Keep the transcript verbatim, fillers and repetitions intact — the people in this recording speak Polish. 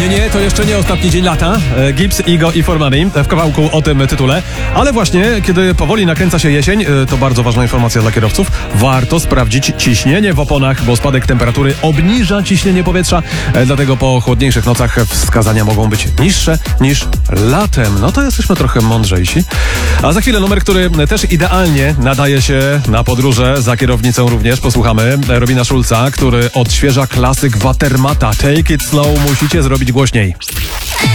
Nie, nie, to jeszcze nie ostatni dzień lata. Gibbs, Igo i For Money w kawałku o tym tytule. Ale właśnie, kiedy powoli nakręca się jesień, to bardzo ważna informacja dla kierowców. Warto sprawdzić ciśnienie w oponach, bo spadek temperatury obniża ciśnienie powietrza. Dlatego po chłodniejszych nocach wskazania mogą być niższe niż latem. No to jesteśmy trochę mądrzejsi. A za chwilę numer, który też idealnie nadaje się na podróże. Za kierownicą również posłuchamy Robina Schulza, który odświeża klasyk Watermata. Take it slow, musicie zrobić głośniej.